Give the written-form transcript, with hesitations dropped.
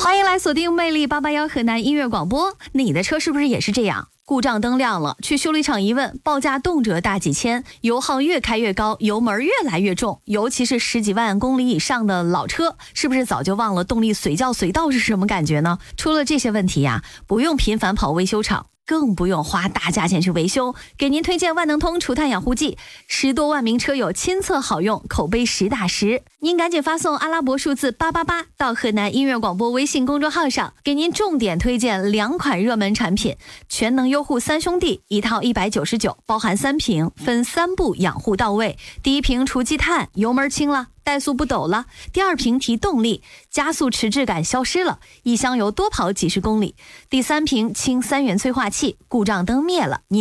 欢迎来锁定魅力881河南音乐广播。你的车是不是也是这样？故障灯亮了，去修理厂一问，报价动辄大几千，油耗越开越高，油门越来越重，尤其是10几万公里以上的老车，是不是早就忘了动力随叫随到是什么感觉呢？出了这些问题呀，不用频繁跑维修厂，更不用花大价钱去维修，给您推荐万能通除碳养护剂，10多万名车友亲测好用，口碑实打实。您赶紧发送阿拉伯数字888到河南音乐广播微信公众号上，给您重点推荐2款热门产品，全能优护3兄弟一套199，包含3瓶，分3步养护到位。第一瓶除积碳，油门轻了，怠速不抖了；第二瓶提动力，加速迟滞感消失了，一箱油多跑几十公里；第3瓶清3元催化器，故障灯灭了，